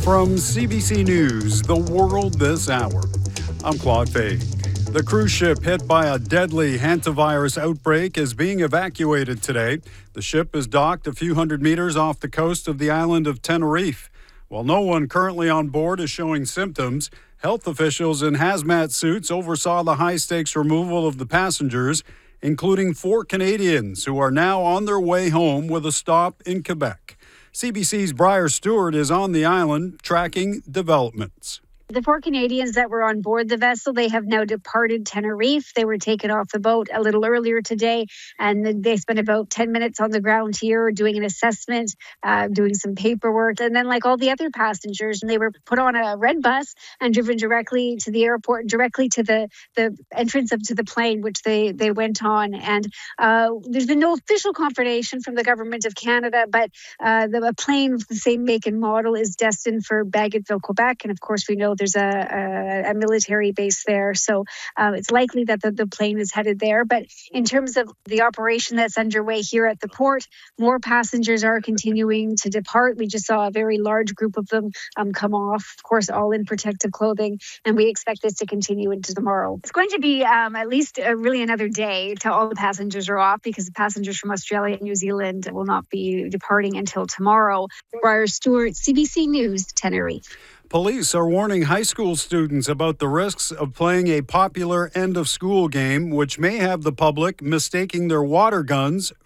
From CBC News, The World This Hour, I'm Claude Fay. The cruise ship hit by a deadly hantavirus outbreak is being evacuated today. The ship is docked a few hundred meters off the coast of the island of Tenerife. While no one currently on board is showing symptoms, health officials in hazmat suits oversaw the high-stakes removal of the passengers, including 4 Canadians who are now on their way home with a stop in Quebec. CBC's Briar Stewart is on the island tracking developments. The 4 Canadians that were on board the vessel, they have now departed Tenerife. They were taken off the boat a little earlier today, and they spent about 10 minutes on the ground here doing an assessment, doing some paperwork. And then, like all the other passengers, they were put on a red bus and driven directly to the airport, directly to the entrance to the plane, which they went on. And there's been no official confirmation from the government of Canada, but the plane of the same make and model is destined for Bagotville, Quebec. And of course, we know there's a military base there. So it's likely that the plane is headed there. But in terms of the operation that's underway here at the port, more passengers are continuing to depart. We just saw a very large group of them come off, of course, all in protective clothing. And we expect this to continue into tomorrow. It's going to be at least really another day till all the passengers are off, because the passengers from Australia and New Zealand will not be departing until tomorrow. Briar Stewart, CBC News, Tenerife. Police are warning high school students about the risks of playing a popular end-of-school game, which may have the public mistaking their water guns